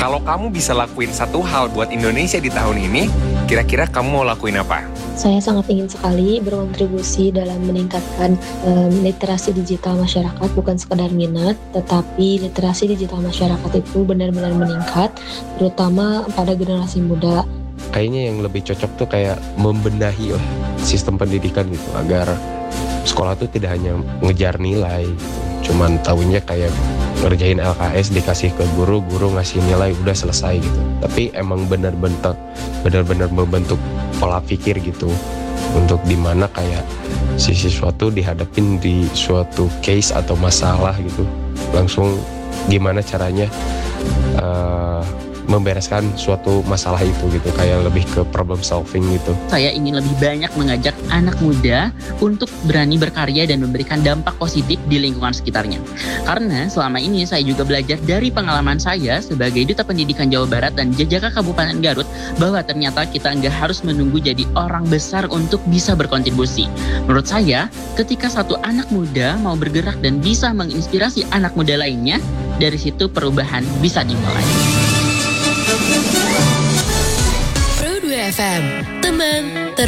Kalau kamu bisa lakuin satu hal buat Indonesia di tahun ini, kira-kira kamu mau lakuin apa? Saya sangat ingin sekali berkontribusi dalam meningkatkan literasi digital masyarakat, bukan sekedar minat, tetapi literasi digital masyarakat itu benar-benar meningkat, terutama pada generasi muda. Kayaknya yang lebih cocok tuh kayak membenahi lah sistem pendidikan gitu, agar sekolah tuh tidak hanya ngejar nilai gitu. Cuman tahunya kayak ngerjain LKS dikasih ke guru ngasih nilai udah selesai gitu. Tapi emang benar-benar membentuk pola pikir gitu, untuk dimana kayak si siswa tuh dihadapin di suatu case atau masalah gitu, langsung gimana caranya membereskan suatu masalah itu gitu, kayak lebih ke problem solving gitu. Saya ingin lebih banyak mengajak anak muda untuk berani berkarya dan memberikan dampak positif di lingkungan sekitarnya. Karena selama ini saya juga belajar dari pengalaman saya sebagai Duta Pendidikan Jawa Barat dan Jajaka Kabupaten Garut, bahwa ternyata kita nggak harus menunggu jadi orang besar untuk bisa berkontribusi. Menurut saya, ketika satu anak muda mau bergerak dan bisa menginspirasi anak muda lainnya, dari situ perubahan bisa dimulai. Pro 2 FM, teman